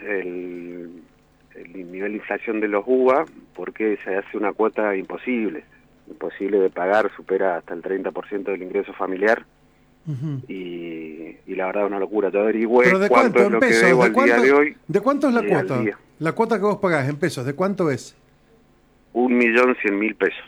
el nivel de inflación de los UBA, porque se hace una cuota imposible de pagar, supera hasta el 30% del ingreso familiar. Y la verdad es una locura. Yo averigüé cuánto es lo que debo al día de hoy. ¿De cuánto es la cuota? La cuota que vos pagás en pesos, ¿de cuánto es? 1.100.000 pesos.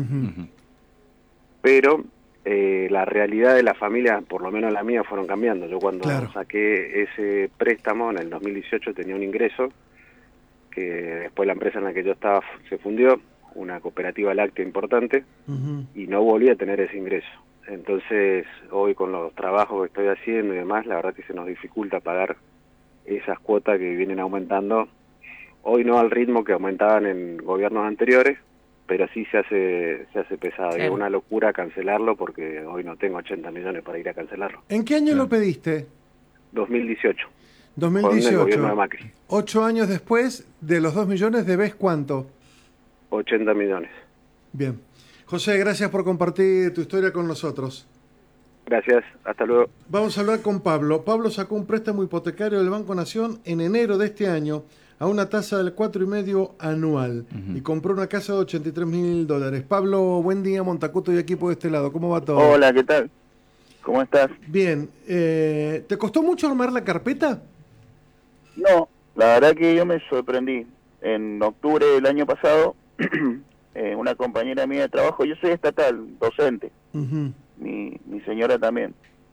Pero la realidad de la familia, por lo menos la mía, fueron cambiando. Yo cuando saqué ese préstamo en el 2018 tenía un ingreso que después la empresa en la que yo estaba se fundió, una cooperativa láctea importante, y no volví a tener ese ingreso. Entonces, hoy con los trabajos que estoy haciendo y demás, la verdad que se nos dificulta pagar esas cuotas que vienen aumentando. Hoy no al ritmo que aumentaban en gobiernos anteriores, pero sí se hace pesado. Claro. Y es una locura cancelarlo porque hoy no tengo 80 millones para ir a cancelarlo. ¿En qué año lo pediste? 2018. 2018. Con el gobierno de Macri. 8 años después, de los 2 millones, ¿debés cuánto? 80 millones. Bien. José, gracias por compartir tu historia con nosotros. Gracias, hasta luego. Vamos a hablar con Pablo. Pablo sacó un préstamo hipotecario del Banco Nación en enero de este año a una tasa del 4,5% anual y compró una casa de $83.000. Pablo, buen día, Montacuto y equipo de este lado. ¿Cómo va todo? Hola, ¿qué tal? ¿Cómo estás? Bien. ¿Te costó mucho armar la carpeta? No, la verdad que yo me sorprendí. En octubre del año pasado, una compañera mía de trabajo, yo soy estatal, docente, mi señora también.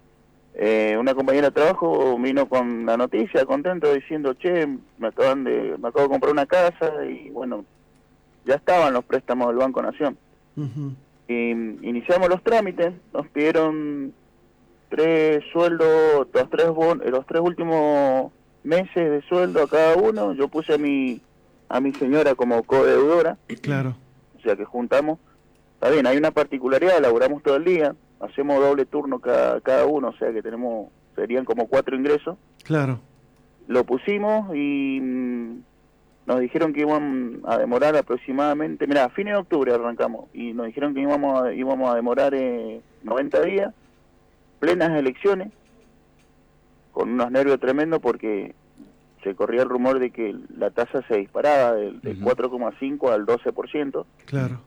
Una compañera de trabajo vino con la noticia, contento, diciendo, che, me acabo de comprar una casa y bueno, ya estaban los préstamos del Banco Nación. Y iniciamos los trámites, nos pidieron 3 sueldos, los 3 últimos meses de sueldo a cada uno. Yo puse a mi señora como codeudora. Claro. O sea que juntamos. Está bien, hay una particularidad, laburamos todo el día, hacemos doble turno cada uno, o sea que serían como 4 ingresos. Claro. Lo pusimos y nos dijeron que iban a demorar aproximadamente, mirá, a fines de octubre arrancamos, y nos dijeron que íbamos a demorar 90 días, plenas elecciones, con unos nervios tremendos porque se corría el rumor de que la tasa se disparaba del 4,5 al 12%. Claro.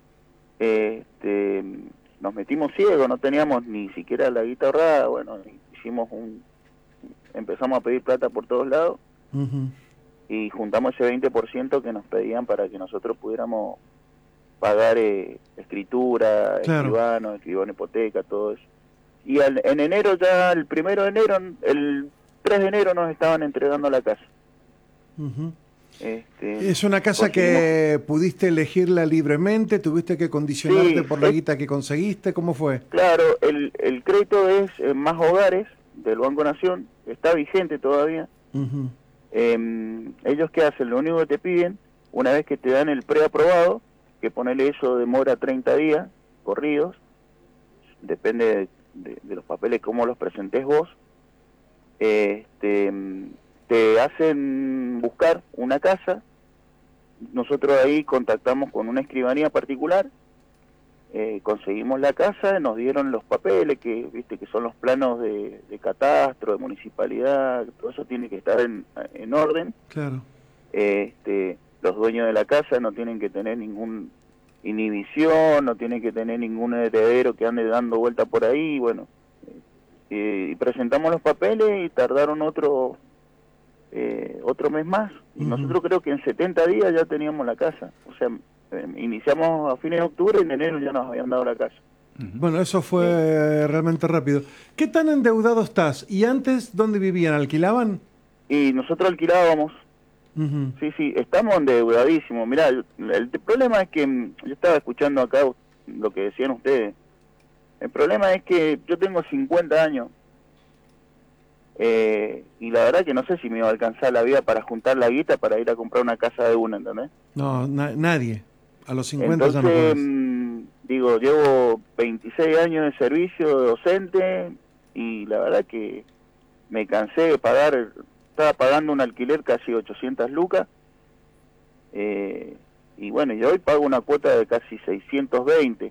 Nos metimos ciegos, no teníamos ni siquiera la guita ahorrada, bueno, empezamos a pedir plata por todos lados y juntamos ese 20% que nos pedían para que nosotros pudiéramos pagar escritura, escribano hipoteca, todo eso. Y en enero, ya el 1 de enero, el 3 de enero nos estaban entregando la casa. ¿Es una casa que pudiste elegirla libremente? ¿Tuviste que condicionarte por la guita que conseguiste? ¿Cómo fue? Claro, el crédito es Más Hogares del Banco Nación, está vigente todavía. Ellos ¿qué hacen? Lo único que te piden, una vez que te dan el preaprobado, que ponele eso demora 30 días corridos, depende de los papeles, cómo los presentes vos, te hacen buscar una casa. Nosotros ahí contactamos con una escribanía particular, conseguimos la casa, nos dieron los papeles, que son los planos de catastro, de municipalidad, todo eso tiene que estar en orden. Claro. Los dueños de la casa no tienen que tener ningún inhibición, no tienen que tener ningún heredero que ande dando vuelta por ahí, bueno. Y presentamos los papeles y tardaron otro mes más, y nosotros creo que en 70 días ya teníamos la casa. O sea, iniciamos a fines de octubre y en enero ya nos habían dado la casa. Bueno, eso fue realmente rápido. ¿Qué tan endeudado estás? ¿Y antes dónde vivían? ¿Alquilaban? Y nosotros alquilábamos. Sí, estamos endeudadísimos. Mirá, el problema es que yo estaba escuchando acá lo que decían ustedes. El problema es que yo tengo 50 años y la verdad que no sé si me iba a alcanzar la vida para juntar la guita para ir a comprar una casa de una, ¿entendés? No, nadie. A los 50 entonces, ya no podés. Digo, llevo 26 años de servicio de docente y la verdad que me cansé de pagar. Estaba pagando un alquiler casi 800 lucas y bueno, y hoy pago una cuota de casi 620.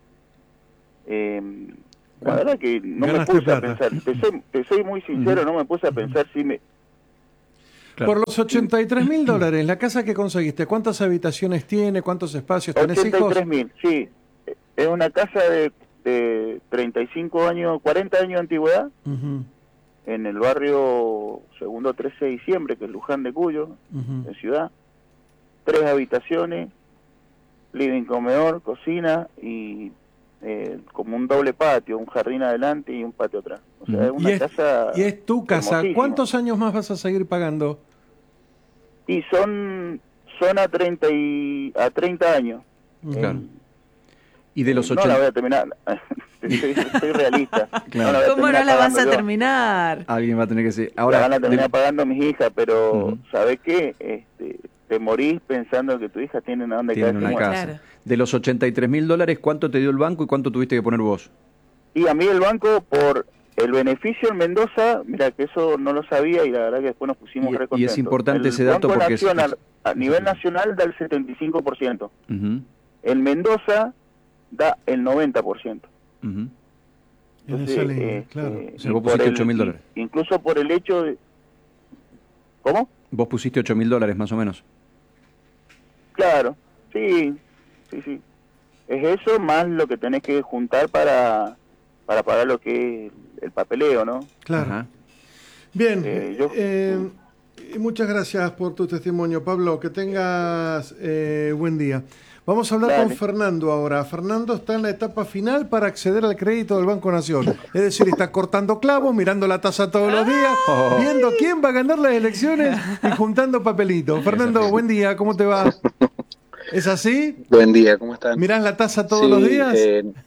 La verdad que no me puse a pensar, te soy muy sincero, no me puse a pensar si me... Claro. Por los $83.000, la casa que conseguiste, ¿cuántas habitaciones tiene? ¿Cuántos espacios? ¿Tenés hijos? 83.000, sí. Es una casa de 35 años, 40 años de antigüedad, en el barrio Segundo 13 de Diciembre, que es Luján de Cuyo, en Ciudad. 3 habitaciones, living, comedor, cocina y como un doble patio, un jardín adelante y un patio atrás. O sea, es una casa. Y es tu casa. ¿Cuántos años más vas a seguir pagando? Y son a 30 años. Claro. Y de los 80... No la voy a terminar. Soy realista. Claro. ¿Cómo no la vas a terminar? Alguien va a tener que ser. Ahora la van a terminar pagando mis hijas, pero ¿sabes qué? Te morís pensando que tu hija tiene a dónde caer. Una casa. Claro. De los $83.000, ¿cuánto te dio el banco y cuánto tuviste que poner vos? Y a mí el banco, por el beneficio en Mendoza, mira que eso no lo sabía y la verdad que después nos pusimos re contentos. Y es importante ese dato porque nacional, a nivel nacional da el 75%. En Mendoza da el 90%. Entonces, claro. O sea, vos pusiste $8.000. Incluso por el hecho de... ¿Cómo? Vos pusiste $8.000 más o menos. Claro, sí. Es eso más lo que tenés que juntar para pagar lo que es el papeleo, ¿no? Claro. Ajá. Bien, muchas gracias por tu testimonio, Pablo. Que tengas buen día. Vamos a hablar con Fernando ahora. Fernando está en la etapa final para acceder al crédito del Banco Nación. Es decir, está cortando clavos, mirando la tasa todos los días, viendo quién va a ganar las elecciones y juntando papelitos. Fernando, buen día, ¿cómo te va? ¿Es así? Buen día, ¿cómo están? ¿Mirás la tasa todos los días?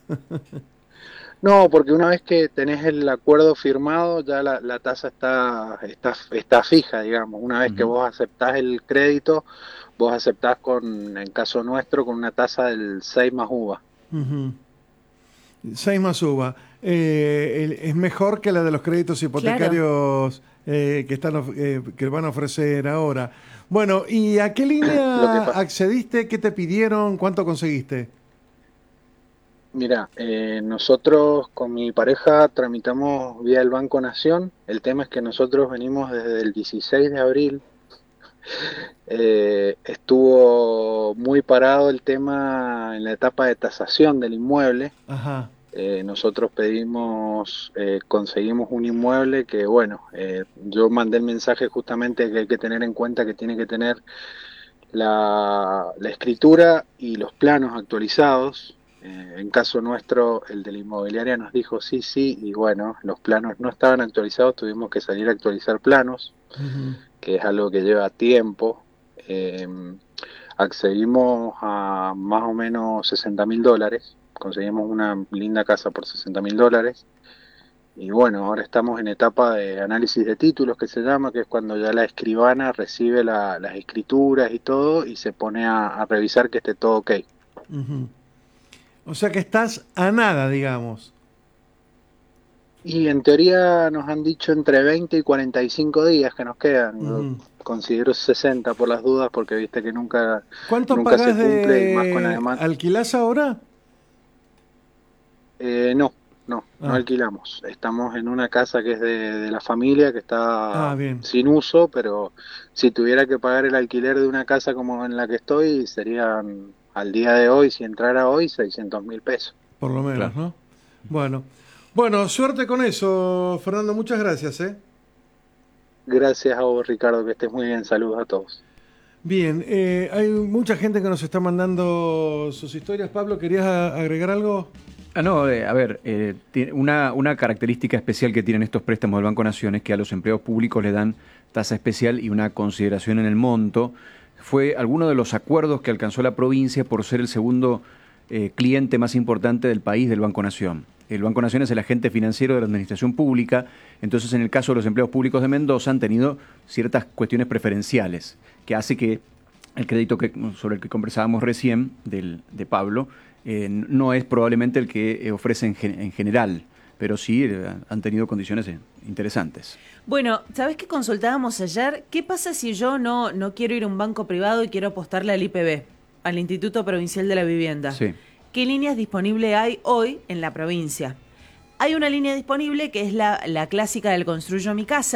No, porque una vez que tenés el acuerdo firmado, ya la tasa está fija, digamos. Una vez que vos aceptás el crédito, vos aceptás en caso nuestro, con una tasa del 6 más UVA. 6 más UVA. Es mejor que la de los créditos hipotecarios que van a ofrecer ahora. Bueno, ¿y a qué línea accediste? ¿Qué te pidieron? ¿Cuánto conseguiste? Mira, nosotros con mi pareja tramitamos vía el Banco Nación. El tema es que nosotros venimos desde el 16 de abril. Estuvo muy parado el tema en la etapa de tasación del inmueble. Ajá. Nosotros conseguimos un inmueble que, bueno, yo mandé el mensaje justamente que hay que tener en cuenta que tiene que tener la escritura y los planos actualizados. En caso nuestro, el de la inmobiliaria nos dijo sí, y bueno, los planos no estaban actualizados, tuvimos que salir a actualizar planos, que es algo que lleva tiempo. Accedimos a más o menos $60.000, conseguimos una linda casa por $60.000, y bueno, ahora estamos en etapa de análisis de títulos, que se llama, que es cuando ya la escribana recibe las escrituras y todo, y se pone a revisar que esté todo ok. O sea que estás a nada, digamos. Y en teoría nos han dicho entre 20 y 45 días que nos quedan. Yo considero 60 por las dudas, porque viste que nunca ¿Cuánto se pagás cumple, y más con la demanda. ¿Alquilás ahora? No alquilamos. Estamos en una casa que es de la familia, que está sin uso, pero si tuviera que pagar el alquiler de una casa como en la que estoy, serían al día de hoy, si entrara hoy, $600.000. Por lo menos, claro. ¿No? Bueno, suerte con eso, Fernando. Muchas gracias, Gracias a vos, Ricardo, que estés muy bien. Saludos a todos. Bien, hay mucha gente que nos está mandando sus historias. Pablo, ¿querías agregar algo? No, a ver, una característica especial que tienen estos préstamos del Banco Nación es que a los empleados públicos le dan tasa especial y una consideración en el monto. Fue alguno de los acuerdos que alcanzó la provincia por ser el segundo cliente más importante del país del Banco Nación. El Banco Nación es el agente financiero de la administración pública, entonces en el caso de los empleados públicos de Mendoza han tenido ciertas cuestiones preferenciales, que hace que el crédito sobre el que conversábamos recién, de Pablo, no es probablemente el que ofrece en general, pero sí han tenido condiciones interesantes. Bueno, ¿sabés qué consultábamos ayer? ¿Qué pasa si yo no quiero ir a un banco privado y quiero apostarle al IPB, al Instituto Provincial de la Vivienda? Sí. ¿Qué líneas disponibles hay hoy en la provincia? Hay una línea disponible que es la clásica del Construyo Mi Casa,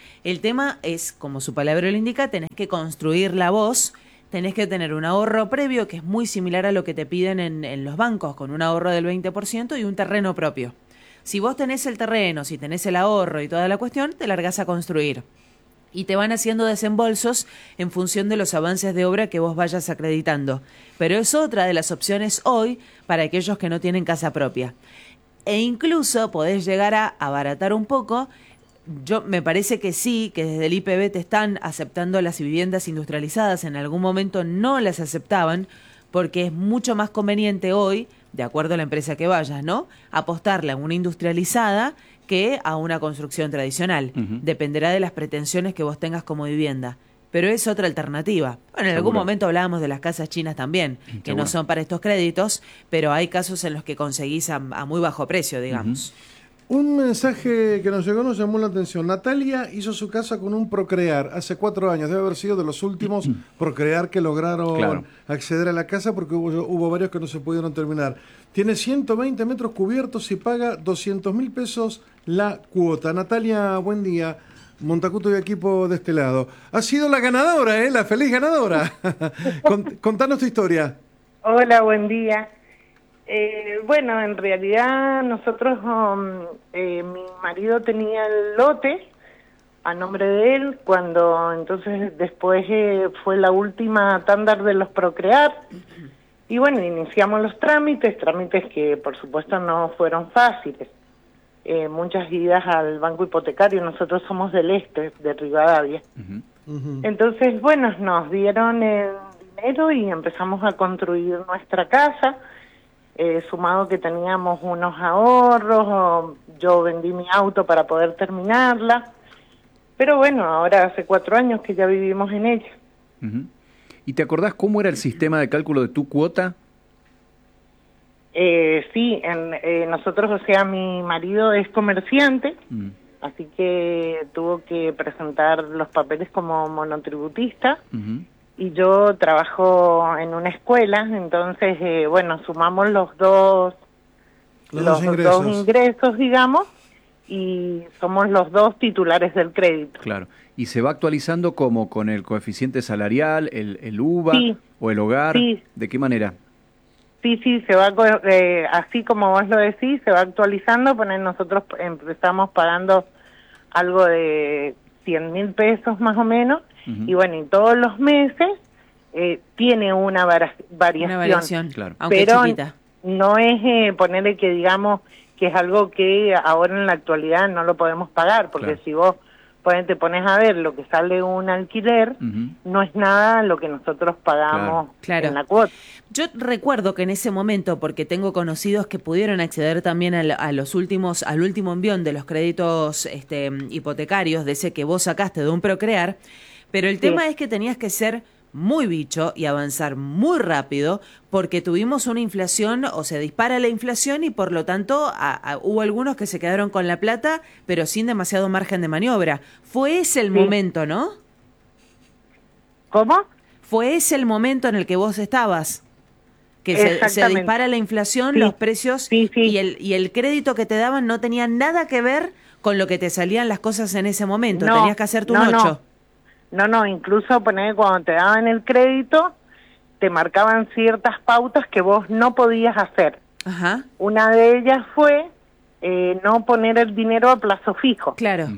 El tema es, como su palabra lo indica, tenés que construirla vos, tenés que tener un ahorro previo que es muy similar a lo que te piden en los bancos, con un ahorro del 20% y un terreno propio. Si vos tenés el terreno, si tenés el ahorro y toda la cuestión, te largás a construir. Y te van haciendo desembolsos en función de los avances de obra que vos vayas acreditando. Pero es otra de las opciones hoy para aquellos que no tienen casa propia. E incluso podés llegar a abaratar un poco. Yo me parece que sí, que desde el IPB te están aceptando las viviendas industrializadas. En algún momento no las aceptaban porque es mucho más conveniente hoy, de acuerdo a la empresa que vayas, ¿no?, apostarle a una industrializada que a una construcción tradicional. Dependerá de las pretensiones que vos tengas como vivienda. Pero es otra alternativa. Bueno, en algún momento hablábamos de las casas chinas también, que no son para estos créditos, pero hay casos en los que conseguís a muy bajo precio, digamos. Un mensaje que nos llegó nos llamó la atención. Natalia hizo su casa con un Procrear hace 4 años. Debe haber sido de los últimos Procrear que lograron acceder a la casa, porque hubo varios que no se pudieron terminar. Tiene 120 metros cubiertos y paga 200.000 pesos la cuota. Natalia, buen día. Montacuto y equipo de este lado. Ha sido la ganadora, la feliz ganadora. Contanos tu historia. Hola, buen día. Bueno, en realidad nosotros, mi marido tenía el lote a nombre de él, cuando entonces después fue la última tanda de los Procrear, y bueno, iniciamos los trámites que por supuesto no fueron fáciles. Muchas idas al banco hipotecario, nosotros somos del este, de Rivadavia. Entonces, bueno, nos dieron el dinero y empezamos a construir nuestra casa. Sumado que teníamos unos ahorros, yo vendí mi auto para poder terminarla, pero bueno, ahora hace 4 años que ya vivimos en ella. ¿Y te acordás cómo era el sistema de cálculo de tu cuota? Sí, nosotros, o sea, mi marido es comerciante, así que tuvo que presentar los papeles como monotributista. Y yo trabajo en una escuela, entonces, bueno, sumamos los dos ingresos, digamos, y somos los dos titulares del crédito. Claro. ¿Y se va actualizando como con el coeficiente salarial, el UVA o el hogar? Sí. ¿De qué manera? Sí, se va, así como vos lo decís, se va actualizando. Nosotros empezamos pagando algo de 100.000 pesos más o menos. Y bueno, y todos los meses tiene una variación. Una variación, claro. Aunque pero chiquita. No es ponerle que digamos que es algo que ahora en la actualidad no lo podemos pagar, porque si vos te pones a ver lo que sale un alquiler, no es nada lo que nosotros pagamos en la cuota. Yo recuerdo que en ese momento, porque tengo conocidos que pudieron acceder también al último envión de los créditos hipotecarios, de ese que vos sacaste de un Procrear, pero el tema es que tenías que ser muy bicho y avanzar muy rápido, porque tuvimos una inflación, o se dispara la inflación, y por lo tanto hubo algunos que se quedaron con la plata, pero sin demasiado margen de maniobra. Fue ese el momento, ¿no? ¿Cómo? Fue ese el momento en el que vos estabas, que se dispara la inflación, los precios, y el crédito que te daban no tenía nada que ver con lo que te salían las cosas en ese momento. Tenías que hacerte un 8. No, incluso cuando te daban el crédito, te marcaban ciertas pautas que vos no podías hacer. Una de ellas fue no poner el dinero a plazo fijo. Claro.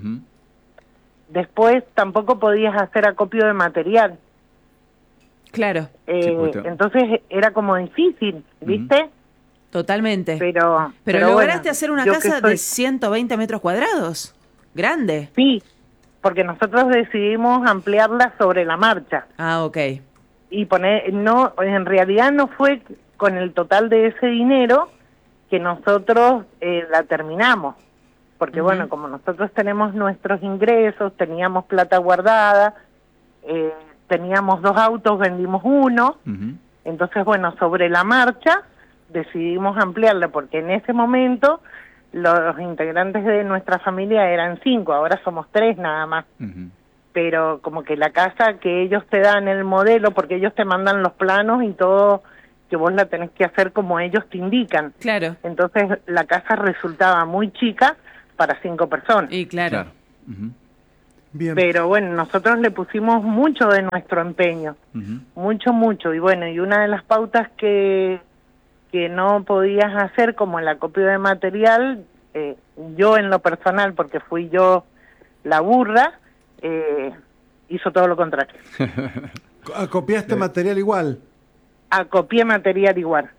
Después tampoco podías hacer acopio de material. Claro. Entonces era como difícil, ¿viste? Totalmente. Pero lograste bueno, hacer una casa de 120 metros cuadrados. Grande. Sí, porque nosotros decidimos ampliarla sobre la marcha. Ok. Y en realidad no fue con el total de ese dinero que nosotros la terminamos. Porque bueno, como nosotros tenemos nuestros ingresos, teníamos plata guardada, teníamos 2 autos, vendimos uno. Entonces bueno, sobre la marcha decidimos ampliarla, porque en ese momento los integrantes de nuestra familia eran 5, ahora somos 3 nada más. Pero como que la casa que ellos te dan el modelo, porque ellos te mandan los planos y todo, que vos la tenés que hacer como ellos te indican. Claro. Entonces la casa resultaba muy chica para 5 personas. Y claro. Bien. Pero bueno, nosotros le pusimos mucho de nuestro empeño, mucho, y bueno, y una de las pautas que no podías hacer, como el acopio de material, yo en lo personal, porque fui yo la burra, hizo todo lo contrario. ¿Acopiaste material igual? Acopié material igual,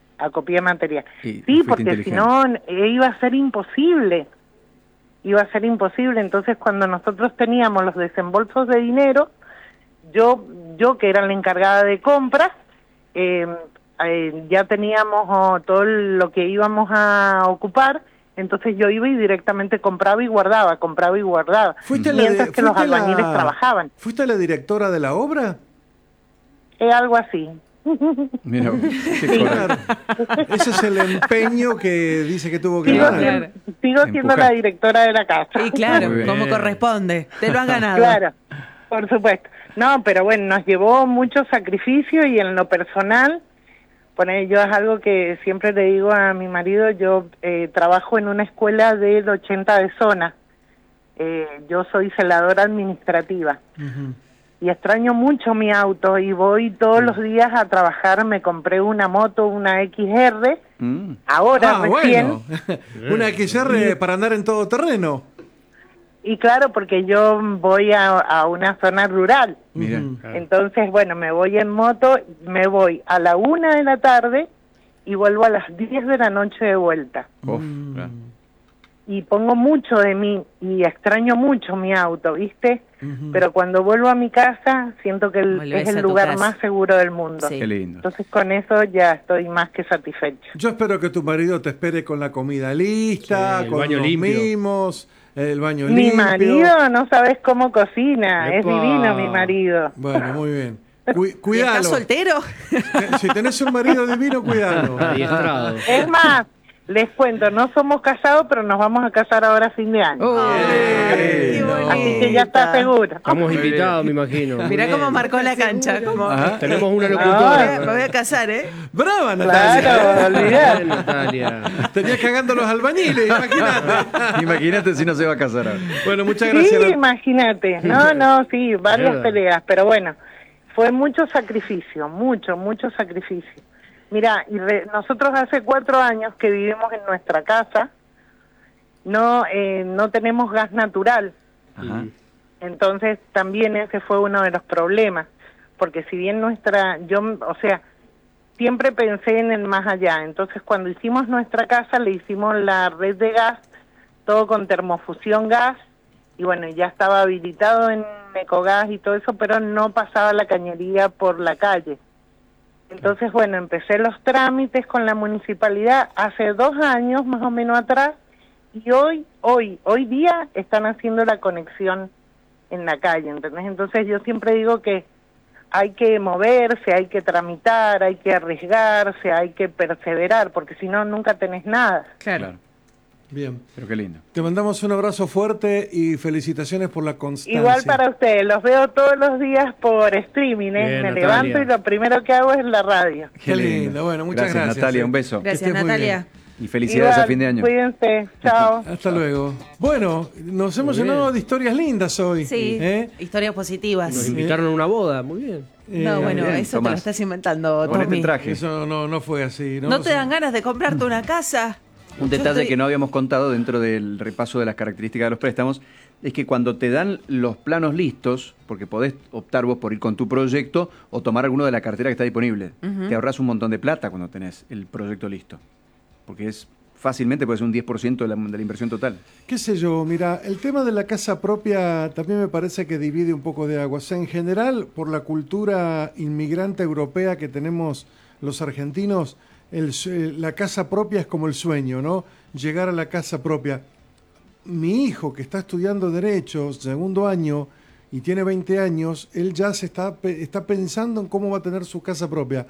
Sí, porque si no iba a ser imposible, entonces cuando nosotros teníamos los desembolsos de dinero, yo que era la encargada de compras, ya teníamos todo lo que íbamos a ocupar, entonces yo iba y directamente compraba y guardaba, mientras que los albañiles trabajaban. ¿Fuiste la directora de la obra? Algo así. Mira, claro. Ese es el empeño que dice que tuvo que ganar. Sigo siendo la directora de la casa. Sí, claro, como corresponde. Te lo has ganado. Claro, por supuesto. No, pero bueno, nos llevó mucho sacrificio y en lo personal, yo es algo que siempre le digo a mi marido, yo trabajo en una escuela del 80 de zona. Yo soy celadora administrativa. Y extraño mucho mi auto y voy todos los días a trabajar. Me compré una moto, una XR, ahora recién. Bueno. Una XR para andar en todo terreno. Y claro, porque yo voy a una zona rural. Mira. Entonces, bueno, me voy en moto, me voy a la 1 de la tarde y vuelvo a las 10 de la noche de vuelta. Y pongo mucho de mí y extraño mucho mi auto, ¿viste? Pero cuando vuelvo a mi casa siento que es el lugar más seguro del mundo. Sí. Qué lindo. Entonces con eso ya estoy más que satisfecha. Yo espero que tu marido te espere con la comida lista, con los mimos, el baño limpio. Mi marido no sabes cómo cocina, ¡epa! Es divino mi marido. Bueno, muy bien. Cuidalo. ¿Estás soltero? Si tenés un marido divino, cuidalo. Es más, les cuento, no somos casados, pero nos vamos a casar ahora a fin de año. Así que ya está seguro. Estamos invitados, me imagino. Mirá cómo marcó la cancha. Tenemos una locutora. Me voy a casar, ¡Brava, Natalia! Claro, olvidate. Natalia. Tenías cagando los albañiles, imagínate. Imagínate si no se va a casar ahora. Bueno, muchas gracias. Sí, imagínate. Sí, varias peleas, pero bueno, fue mucho sacrificio, mucho sacrificio. Mira, nosotros hace 4 años que vivimos en nuestra casa, no tenemos gas natural. Entonces también ese fue uno de los problemas, porque si bien siempre pensé en el más allá. Entonces cuando hicimos nuestra casa le hicimos la red de gas, todo con termofusión gas, y bueno, ya estaba habilitado en Ecogas y todo eso, pero no pasaba la cañería por la calle. Entonces, bueno, empecé los trámites con la municipalidad hace 2 años más o menos atrás, y hoy día están haciendo la conexión en la calle, ¿entendés? Entonces yo siempre digo que hay que moverse, hay que tramitar, hay que arriesgarse, hay que perseverar, porque si no, nunca tenés nada. Claro. Bien. Pero qué lindo. Te mandamos un abrazo fuerte y felicitaciones por la constancia. Igual para ustedes, los veo todos los días por streaming, Bien, me Natalia. levanto y lo primero que hago es la radio. Qué lindo. Bueno, muchas gracias. Natalia, un beso. Gracias, Natalia. Y felicidades Igual, a fin de año. Cuídense, chao. Hasta luego. Bueno, nos hemos llenado de historias lindas hoy. Sí, historias positivas. Nos invitaron a una boda, muy bien. No, bueno, bien, eso Tomás. te lo estás inventando, Ponete Tommy. el traje. Eso no fue así. ¿No te dan ganas de comprarte una casa? Un detalle que no habíamos contado dentro del repaso de las características de los préstamos es que cuando te dan los planos listos, porque podés optar vos por ir con tu proyecto o tomar alguno de la cartera que está disponible, te ahorras un montón de plata cuando tenés el proyecto listo, porque fácilmente puede ser un 10% de la inversión total. Qué sé yo, mira, el tema de la casa propia también me parece que divide un poco de agua. O sea, en general, por la cultura inmigrante europea que tenemos los argentinos, la casa propia es como el sueño, ¿no? Llegar a la casa propia. Mi hijo, que está estudiando Derecho, 2º año, y tiene 20 años, él ya está pensando en cómo va a tener su casa propia.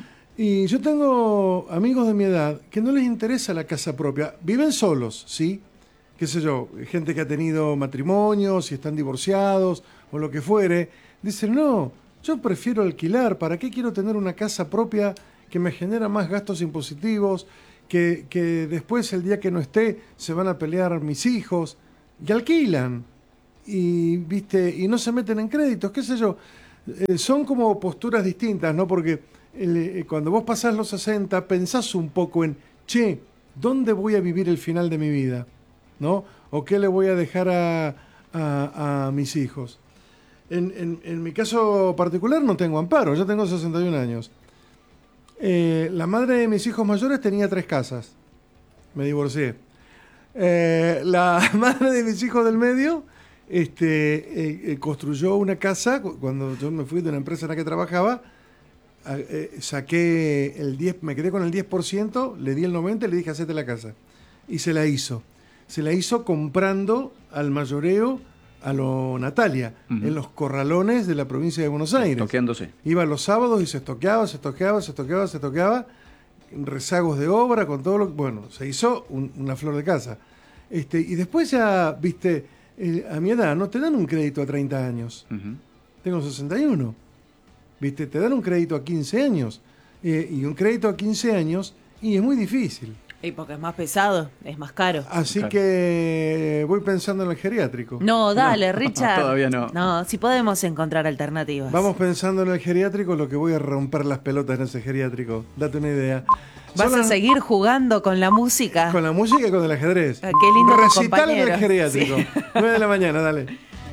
Y yo tengo amigos de mi edad que no les interesa la casa propia. Viven solos, ¿sí? Qué sé yo, gente que ha tenido matrimonios y están divorciados o lo que fuere. Dicen, no, yo prefiero alquilar. ¿Para qué quiero tener una casa propia que me genera más gastos impositivos, que después el día que no esté se van a pelear mis hijos? Y alquilan. ¿viste? Y no se meten en créditos, qué sé yo. Son como posturas distintas, ¿no? Porque cuando vos pasás los 60, pensás un poco en, che, ¿dónde voy a vivir el final de mi vida? ¿No? ¿O qué le voy a dejar a mis hijos? En mi caso particular no tengo amparo, yo tengo 61 años. La madre de mis hijos mayores tenía 3 casas. Me divorcié. La madre de mis hijos del medio construyó una casa. Cuando yo me fui de una empresa en la que trabajaba, saqué me quedé con el 10%, le di el 90% y le dije, hacete la casa. Y se la hizo. Se la hizo comprando al mayoreo a lo Natalia, en los corralones de la provincia de Buenos Aires. Estoqueándose. Iba los sábados y se estoqueaba, rezagos de obra, con todo lo que... Bueno, se hizo una flor de casa. Y después ya, viste, a mi edad no te dan un crédito a 30 años. Tengo 61. Viste, te dan un crédito a 15 años. Y un crédito a 15 años, y es muy difícil. Y porque es más pesado, es más caro. Así que voy pensando en el geriátrico. No, dale, Richard. Todavía no. No, si podemos encontrar alternativas. Vamos pensando en el geriátrico, lo que voy a romper las pelotas en ese geriátrico. Date una idea. ¿Vas a seguir jugando con la música? Con la música y con el ajedrez. Qué lindo Recital en el geriátrico. Sí. 9 de la mañana, dale.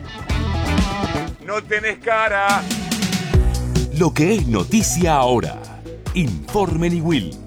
No tenés cara. Lo que es noticia ahora. Informe Will.